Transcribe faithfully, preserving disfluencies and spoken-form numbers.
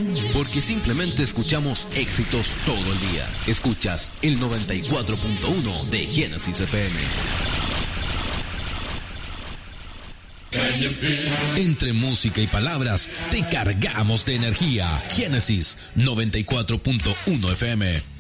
Porque simplemente escuchamos éxitos todo el día. Escuchas el noventa y cuatro punto uno de Génesis F M. Entre música y palabras, te cargamos de energía. Génesis noventa y cuatro punto uno F M.